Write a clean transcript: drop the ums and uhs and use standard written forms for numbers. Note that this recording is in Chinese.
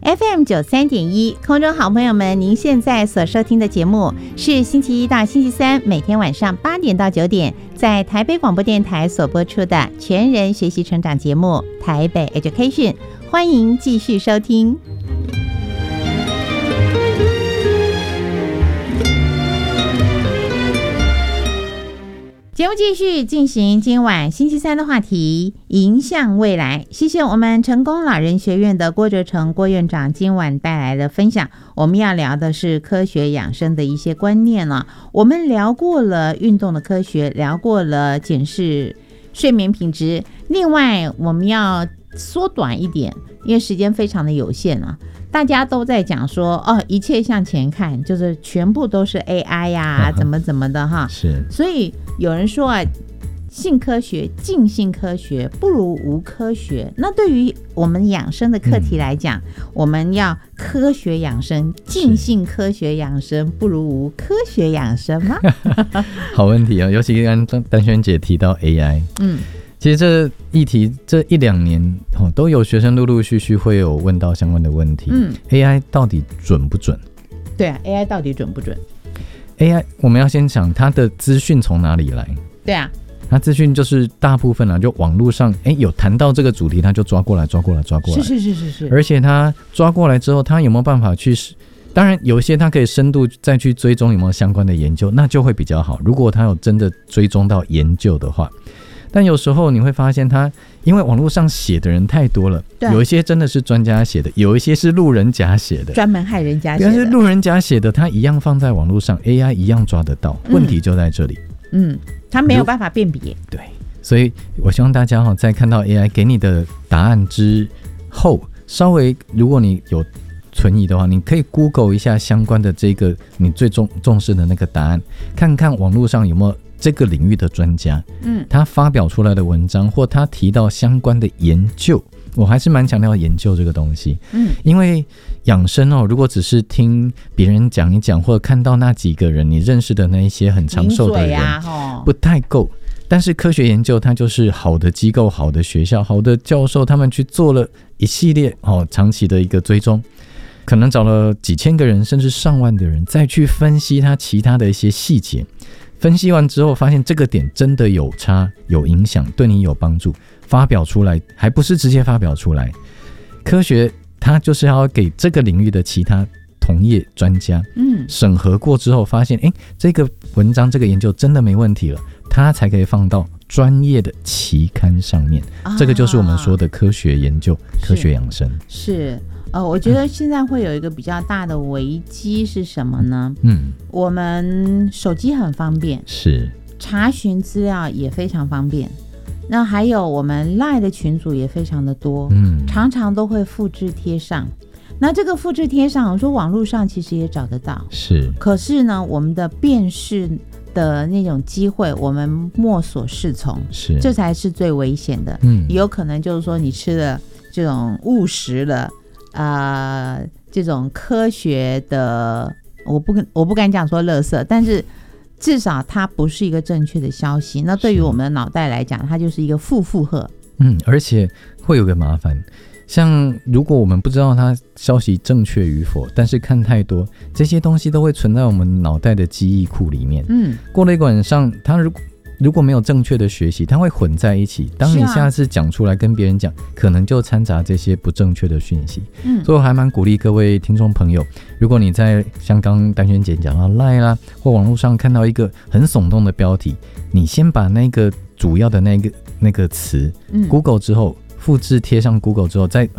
FM93.1，空中好朋友们，您现在所收听的节目是星期一到星期三每天晚上8点到9点，在台北广播电台所播出的全人学习成长节目《台北 Education》，欢迎继续收听。节目继续进行，今晚星期三的话题迎向未来。谢谢我们成功老人学院的郭哲成郭院长今晚带来的分享。我们要聊的是科学养生的一些观念了。我们聊过了运动的科学，聊过了检视睡眠品质，另外我们要缩短一点，因为时间非常的有限了。大家都在讲说一切向前看，就是全部都是 AI 呀，怎么的哈。 是， 所以有人说性科学尽性科学不如无科学。那对于我们养生的课题来讲，我们要科学养生，尽性科学养生不如无科学养生吗？ 好问题尤其刚刚丹萱姐提到 AI，其实这议题这1-2年都有学生陆陆续续会有问到相关的问题。AI 到底准不准？ 对啊 ，AI 到底准不准 ？AI 我们要先讲它的资讯从哪里来。 对啊， 它资讯就是大部分就网络上有谈到这个主题，它就抓过来。是。而且它抓过来之后，它有没有办法去？当然有一些它可以深度再去追踪有没有相关的研究，那就会比较好。如果它有真的追踪到研究的话。但有时候你会发现它因为网络上写的人太多了，有一些真的是专家写的，有一些是路人甲写的， 专门害人家写的。 但是路人甲写的它一样放在网络上， AI 一样抓得到，问题就在这里。 它没有办法辨别。 对，所以我希望大家在看到 AI 给你的答案之后，稍微如果你有存疑的话，你可以 Google 一下相关的这个你最重视的那个答案，看看网络上有没有这个领域的专家，他发表出来的文章，或他提到相关的研究。我还是蛮强调研究这个东西，因为养生如果只是听别人讲一讲，或者看到那几个人你认识的那一些很长寿的人，不太够。但是科学研究它就是好的机构、好的学校、好的教授，他们去做了一系列长期的一个追踪，可能找了几千个人甚至上万的人，再去分析他其他的一些细节。分析完之后发现这个点真的有差有影响，对你有帮助，发表出来，还不是直接发表出来。科学它就是要给这个领域的其他同业专家审核过之后发现这个文章这个研究真的没问题了，它才可以放到专业的期刊上面。这个就是我们说的科学研究、科学养生。是我觉得现在会有一个比较大的危机是什么呢？我们手机很方便， 是查询资料也非常方便，那还有我们 LINE 的群组也非常的多，常常都会复制贴上。那这个复制贴上，我说网络上其实也找得到， 是。可是呢，我们的辨识的那种机会，我们莫所适从， 是，这才是最危险的。有可能就是说你吃了这种误食了。这种科学的，我不敢讲说垃圾，但是至少它不是一个正确的消息。那对于我们的脑袋来讲，它就是一个负荷。 而且会有个麻烦，像如果我们不知道它消息正确与否，但是看太多，这些东西都会存在我们脑袋的记忆库里面。过了一个晚上，它如果没有正确的学习，它会混在一起。当你下次讲出来跟别人讲，可能就掺杂这些不正确的讯息。所以我还蛮鼓励各位听众朋友，如果你在像刚刚丹萱姐讲到 LINE 啦，或网络上看到一个很耸动的标题，你先把那个主要的那个词Google 之后，复制贴上 Google 之后，再